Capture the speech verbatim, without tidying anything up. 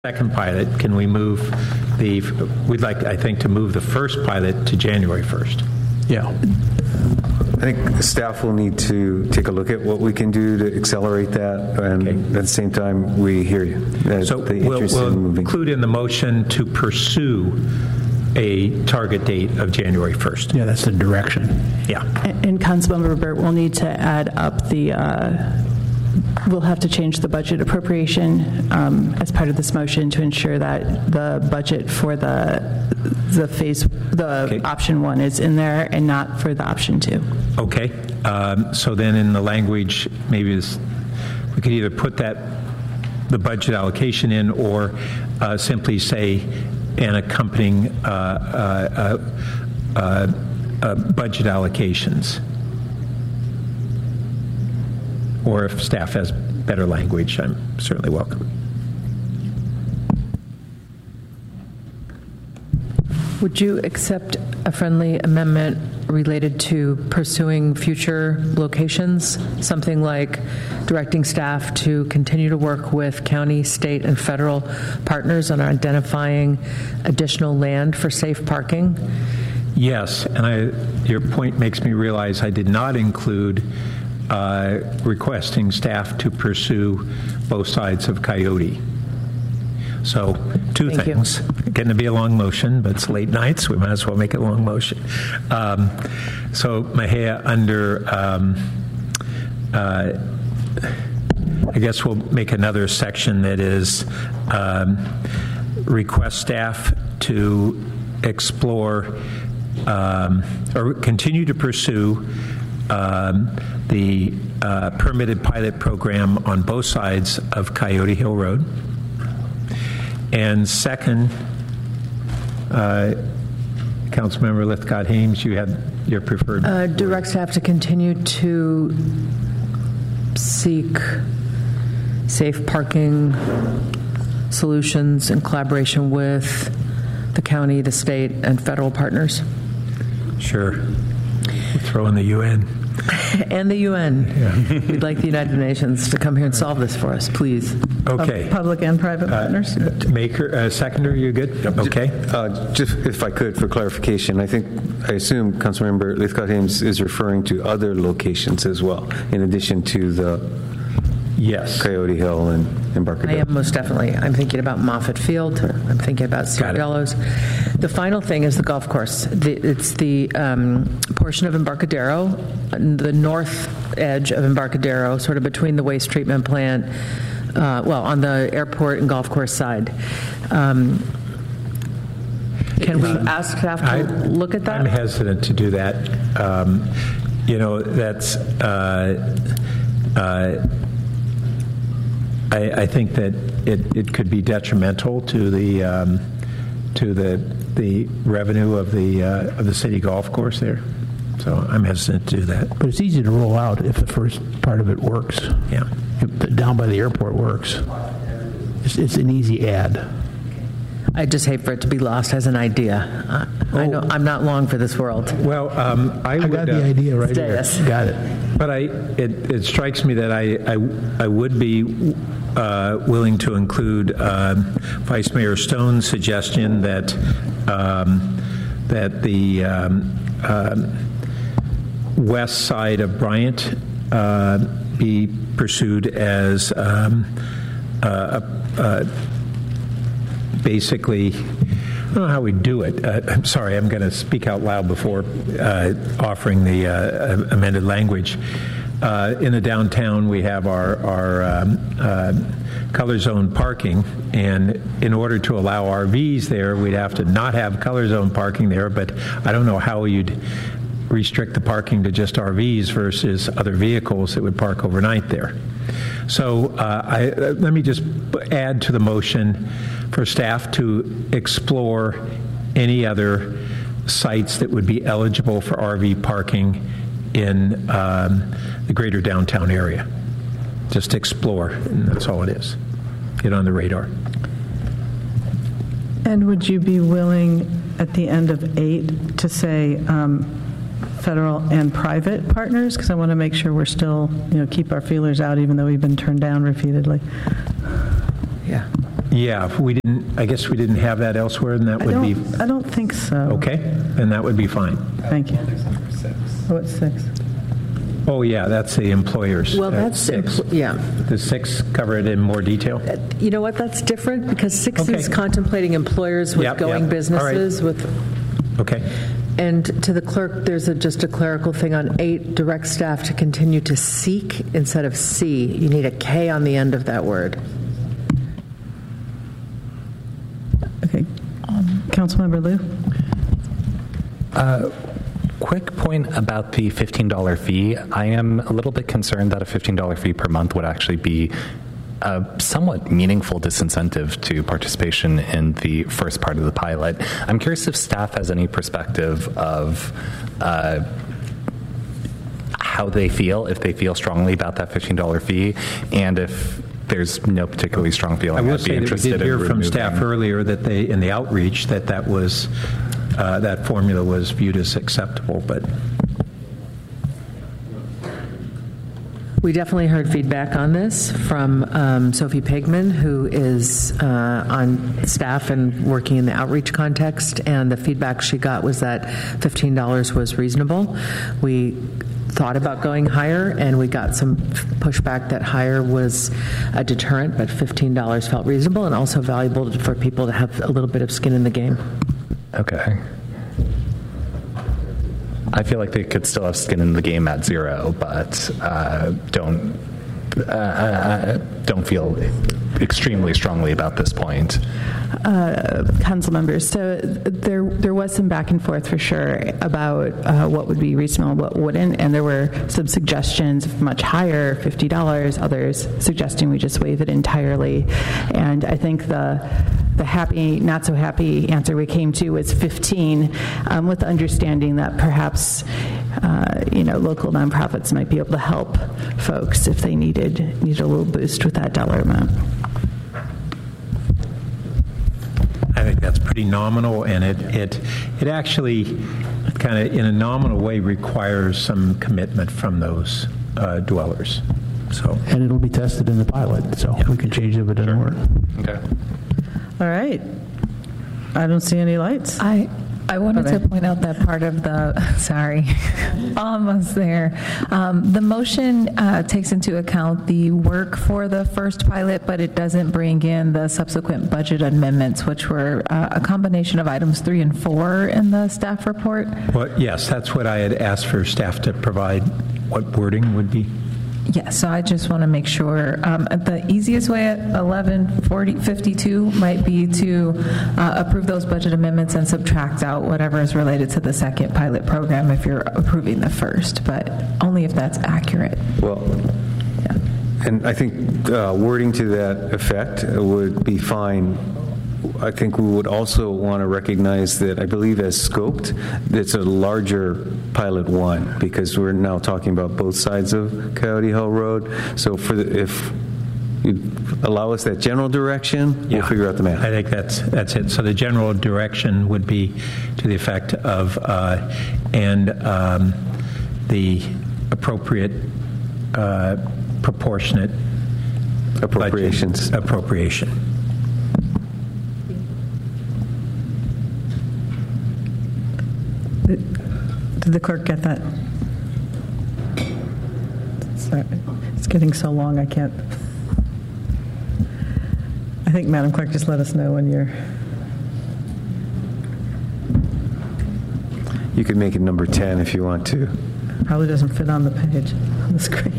second pilot, can we move the, we'd like, I think, to move the first pilot to January first. Yeah. I think staff will need to take a look at what we can do to accelerate that, and Okay. at the same time, we hear you. Uh, So the we'll, interest we'll in moving. include in the motion to pursue a target date of January first. Yeah, that's the direction. Yeah. And and Councilmember Burt will need to add up the, uh, we'll have to change the budget appropriation um, as part of this motion to ensure that the budget for the the phase, the Okay. option one is in there and not for the option two. Okay. Um, So then in the language, maybe this, we could either put that, the budget allocation in, or uh, simply say an accompanying uh, uh, uh, uh, uh, budget allocations. Or if staff has better language, I'm certainly welcome. Would you accept a friendly amendment related to pursuing future locations? Something like directing staff to continue to work with county, state, and federal partners on identifying additional land for safe parking? Yes, and I, your point makes me realize I did not include uh, requesting staff to pursue both sides of Coyote. So, two Thank you. things. Getting to be a long motion, but it's late nights. We might as well make it a long motion. Um, so, Mahia, under, um, uh, I guess we'll make another section that is um, request staff to explore um, or continue to pursue um, the uh, permitted pilot program on both sides of Coyote Hill Road. And second, uh, Councilmember Lithcott-Hames, you had your preferred. Uh, direct staff to continue to seek safe parking solutions in collaboration with the county, the state, and federal partners. Sure. We'll throw in the U N. And the U N. We'd like the United Nations to come here and solve this for us, please. Okay. Public and private partners? Maker, uh, seconder, you good? Okay. Uh, just if I could, for clarification, I think, I assume Councilmember Lithcott-Hames is referring to other locations as well, in addition to the Yes. Coyote Hill and Embarcadero. I am most definitely. I'm thinking about Moffett Field. Or I'm thinking about Got it. Cirillo's. The final thing is the golf course. The, it's the um, portion of Embarcadero, the north edge of Embarcadero, sort of between the waste treatment plant, uh, well, on the airport and golf course side. Um, can we ask staff to I- look at that? I'm hesitant to do that. Um, You know, that's, uh, uh, I I think that it it could be detrimental to the, um, to the the revenue of the, uh, of the city golf course there. So I'm hesitant to do that. But it's easy to roll out if the first part of it works. Yeah. If the down by the airport works. It's, it's an easy ad. I just hate for it to be lost as an idea. Uh, I know I'm not long for this world. Well, um, I I would... got the uh, idea right Stay here. us. Got it. But I, it, it strikes me that I, I, I would be uh, willing to include um, Vice Mayor Stone's suggestion that um, that the um, um, west side of Bryant uh, be pursued as um, uh, uh, basically. I don't know how we do it. Uh, I'm sorry, I'm going to speak out loud before uh, offering the uh, amended language. Uh, in the downtown, we have our, our um, uh, color zone parking, and in order to allow R Vs there, we'd have to not have color zone parking there, but I don't know how you'd restrict the parking to just R Vs versus other vehicles that would park overnight there. So uh, I, uh, let me just add to the motion for staff to explore any other sites that would be eligible for R V parking in um, the greater downtown area. Just explore, and that's all it is. Get on the radar. And would you be willing, at the end of eight, to say um, federal and private partners? Because I want to make sure we're still, you know, keep our feelers out, even though we've been turned down repeatedly. Yeah. Yeah, if we didn't, I guess we didn't have that elsewhere, and that I would be, don't, I don't think so. okay, then that would be fine. Thank you. Oh, it's six. Oh, yeah, that's the employers. Well, Uh, that's, six. impl- yeah. Does six cover it in more detail? You know what, that's different, because six Okay. is contemplating employers with Yep, going yep. businesses, with, Okay, and to the clerk, there's a, just a clerical thing on eight, direct staff to continue to seek instead of see. You need a K on the end of that word. Okay. Councilmember Liu? Quick point about the fifteen dollars fee. I am a little bit concerned that a fifteen dollars fee per month would actually be a somewhat meaningful disincentive to participation in the first part of the pilot. I'm curious if staff has any perspective of uh, how they feel, if they feel strongly about that fifteen dollars fee, and if there's no particularly strong feeling, I will I'd be say that we interested did in hear from removing- staff earlier that they, in the outreach, that that was, uh, that formula was viewed as acceptable, but We definitely heard feedback on this from um, Sophie Pigman, who is uh, on staff and working in the outreach context, and the feedback she got was that fifteen dollars was reasonable. We thought about going higher, and we got some pushback that higher was a deterrent, but fifteen dollars felt reasonable and also valuable for people to have a little bit of skin in the game. Okay. I feel like they could still have skin in the game at zero, but uh, don't uh, don't feel extremely strongly about this point. Uh, council members, so there there was some back and forth for sure about uh, what would be reasonable and what wouldn't, and there were some suggestions of much higher, fifty dollars, others suggesting we just waive it entirely. And I think the the happy, not so happy answer we came to was fifteen, um, with the understanding that perhaps uh, you know, local nonprofits might be able to help folks if they needed needed a little boost with that dollar amount. I think that's pretty nominal, and it it it actually kind of, in a nominal way, requires some commitment from those uh, dwellers. So, And it'll be tested in the pilot, so we can change it if it doesn't work. Okay. All right. I don't see any lights. I I wanted Okay. to point out that part of the, sorry, almost there. Um, the motion uh, takes into account the work for the first pilot, but it doesn't bring in the subsequent budget amendments, which were uh, a combination of items three and four in the staff report. well, yes, that's what I had asked for staff to provide. What wording would be? Yeah, so I just want to make sure. Um, the easiest way at eleven forty fifty-two might be to uh, approve those budget amendments and subtract out whatever is related to the second pilot program if you're approving the first, but only if that's accurate. Well, and I think uh, wording to that effect would be fine. I think we would also want to recognize that, I believe as scoped, it's a larger pilot one, because we're now talking about both sides of Coyote Hill Road. So for the, if you allow us that general direction, we'll figure out the math. I think that's that's it. So the general direction would be to the effect of, uh, and um, the appropriate, uh, proportionate Appropriations. budget appropriation. Did the clerk get that? Sorry. It's getting so long, I can't. I think, Madam Clerk, just let us know when you're... You could make it number ten if you want to. Probably doesn't fit on the page, on the screen.